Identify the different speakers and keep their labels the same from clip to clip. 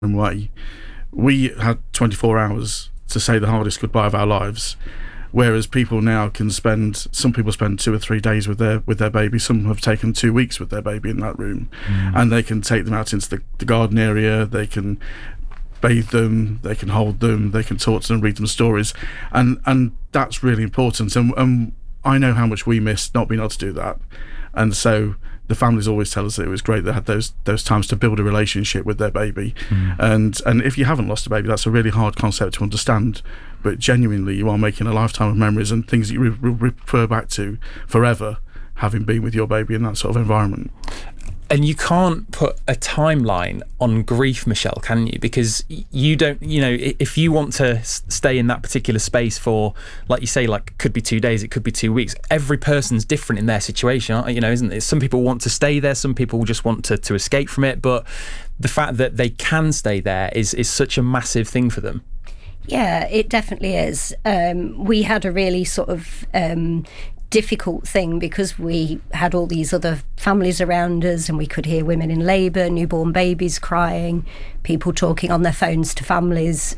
Speaker 1: way. We had 24 hours to say the hardest goodbye of our lives, whereas people now some people spend 2 or 3 days with their baby. Some have taken 2 weeks with their baby in that room, and they can take them out into the garden area. They can bathe them, they can hold them, they can talk to them, read them stories, and that's really important. And I know how much we miss not being able to do that, and so the families always tell us that it was great they had those times to build a relationship with their baby. And if you haven't lost a baby, that's a really hard concept to understand, but genuinely you are making a lifetime of memories and things that you refer back to forever, having been with your baby in that sort of environment.
Speaker 2: And you can't put a timeline on grief, Michelle, can you? Because you don't, if you want to stay in that particular space for, like you say, like could be 2 days, it could be 2 weeks. Every person's different in their situation, isn't it? Some people want to stay there, some people just want to escape from it. But the fact that they can stay there is such a massive thing for them.
Speaker 3: Yeah, it definitely is. We had a really sort of difficult thing because we had all these other families around us, and we could hear women in labour, newborn babies crying, people talking on their phones to families.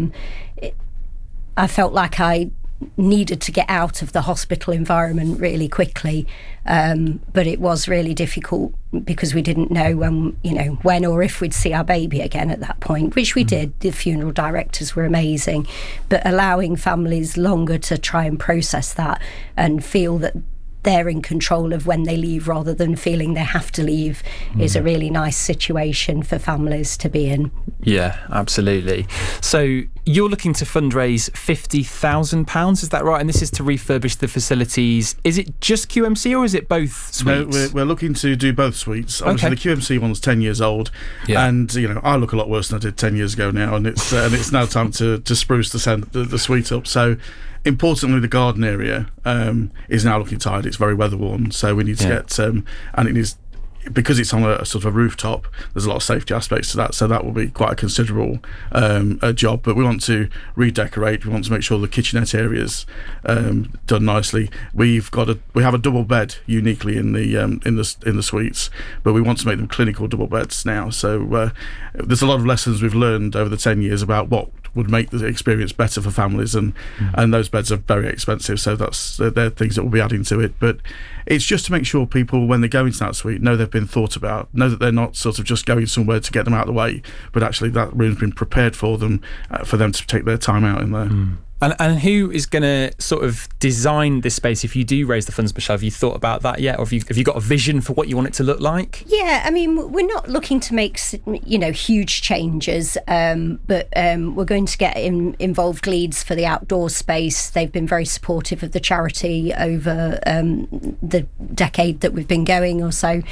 Speaker 3: I felt like I needed to get out of the hospital environment really quickly, but it was really difficult because we didn't know when or if we'd see our baby again at that point, which we did. The funeral directors were amazing, but allowing families longer to try and process that and feel that they're in control of when they leave rather than feeling they have to leave is a really nice situation for families to be in.
Speaker 2: Yeah, absolutely. So you're looking to fundraise £50,000, is that right? And this is to refurbish the facilities. Is it just QMC or is it both suites?
Speaker 1: No, we're looking to do both suites. Obviously, the QMC one's 10 years old, and I look a lot worse than I did 10 years ago now, and it's now time to spruce the suite up. So importantly, the garden area is now looking tired. It's very weather worn, so we need to get and it is, because it's on a sort of a rooftop, there's a lot of safety aspects to that, so that will be quite a considerable job. But we want to redecorate. We want to make sure the kitchenette area's done nicely. We have a double bed uniquely in the suites, but we want to make them clinical double beds now. So there's a lot of lessons we've learned over the 10 years about what would make the experience better for families, and those beds are very expensive, so they're things that we'll be adding to it. But it's just to make sure people, when they go into that suite, know they've been thought about, know that they're not sort of just going somewhere to get them out of the way, but actually that room's been prepared for them to take their time out in there.
Speaker 2: And who is going to sort of design this space if you do raise the funds, Michelle? Have you thought about that yet? Or have you got a vision for what you want it to look like?
Speaker 3: Yeah, I mean, we're not looking to make, huge changes, but we're going to get involved leads for the outdoor space. They've been very supportive of the charity over the decade that we've been going or so.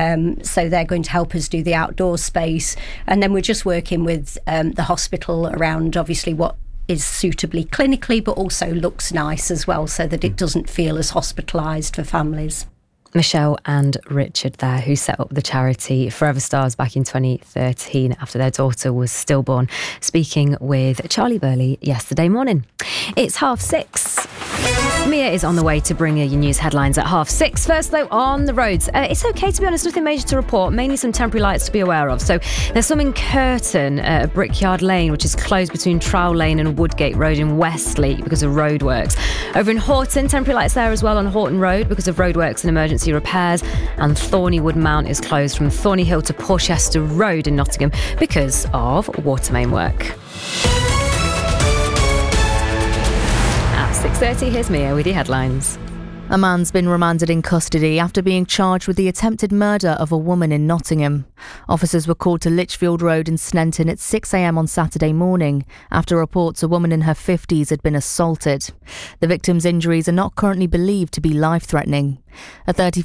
Speaker 3: So they're going to help us do the outdoor space. And then we're just working with the hospital around, obviously, what is suitably clinically but also looks nice as well, so that it doesn't feel as hospitalised for families.
Speaker 4: Michelle and Richard there, who set up the charity Forever Stars back in 2013 after their daughter was stillborn, speaking with Charlie Burley yesterday morning. It's 6:30. Mia is on the way to bring you your news headlines at 6:30. First, though, on the roads. It's okay, to be honest, nothing major to report, mainly some temporary lights to be aware of. So there's some in Curtin, Brickyard Lane, which is closed between Trowell Lane and Woodgate Road in Westleigh because of roadworks. Over in Horton, temporary lights there as well on Horton Road because of roadworks and emergency repairs. And Thornywood Mount is closed from Thornyhill to Porchester Road in Nottingham because of water main work. At 6:30, here's Mia with your headlines.
Speaker 5: A man's been remanded in custody after being charged with the attempted murder of a woman in Nottingham. Officers were called to Lichfield Road in Sneinton at 6 a.m. on Saturday morning after reports a woman in her 50s had been assaulted. The victim's injuries are not currently believed to be life-threatening. A